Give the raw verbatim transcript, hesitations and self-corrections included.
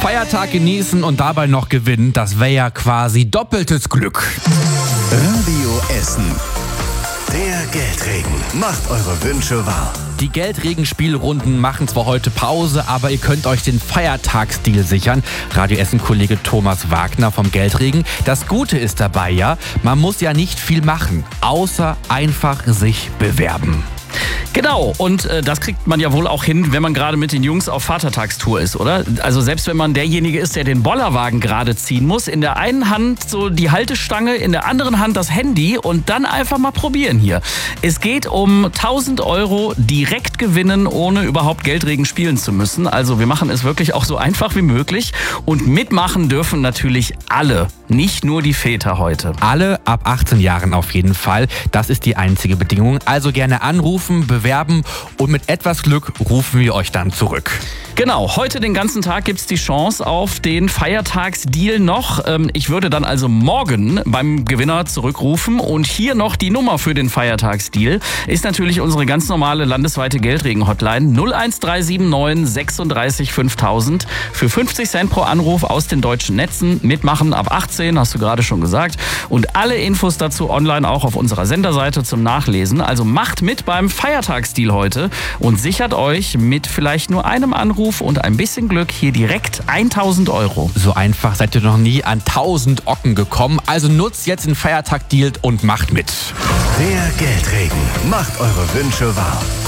Feiertag genießen und dabei noch gewinnen, das wäre ja quasi doppeltes Glück. Radio Essen. Der Geldregen macht eure Wünsche wahr. Die Geldregenspielrunden machen zwar heute Pause, aber ihr könnt euch den Feiertagsdeal sichern. Radio Essen-Kollege Thomas Wagner vom Geldregen. Das Gute ist dabei ja, man muss ja nicht viel machen, außer einfach sich bewerben. Genau, und äh, das kriegt man ja wohl auch hin, wenn man gerade mit den Jungs auf Vatertagstour ist, oder? Also selbst wenn man derjenige ist, der den Bollerwagen gerade ziehen muss, in der einen Hand so die Haltestange, in der anderen Hand das Handy und dann einfach mal probieren hier. Es geht um tausend Euro direkt gewinnen, ohne überhaupt Geldregen spielen zu müssen. Also wir machen es wirklich auch so einfach wie möglich und mitmachen dürfen natürlich alle, nicht nur die Väter heute. Alle ab achtzehn Jahren auf jeden Fall. Das ist die einzige Bedingung. Also gerne anrufen, bewerben und mit etwas Glück rufen wir euch dann zurück. Genau, heute den ganzen Tag gibt's die Chance auf den Feiertagsdeal noch. Ich würde dann also morgen beim Gewinner zurückrufen und hier noch die Nummer für den Feiertagsdeal ist natürlich unsere ganz normale landesweite Geldregen-Hotline null eins drei sieben neun sechsunddreißig fünftausend für fünfzig Cent pro Anruf aus den deutschen Netzen. Mitmachen ab achtzehn, hast du gerade schon gesagt. Und alle Infos dazu online auch auf unserer Senderseite zum Nachlesen. Also macht mit beim Feiertagsdeal heute und sichert euch mit vielleicht nur einem Anruf und ein bisschen Glück hier direkt tausend Euro. So einfach seid ihr noch nie an tausend Ocken gekommen. Also nutzt jetzt den Feiertag-Deal und macht mit. Der Geldregen macht eure Wünsche wahr.